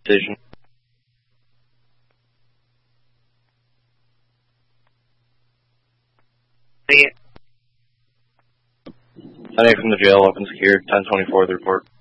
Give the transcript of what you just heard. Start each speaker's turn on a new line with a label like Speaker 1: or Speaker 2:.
Speaker 1: station. 10-8 from the jail, open secured, 1024 the report.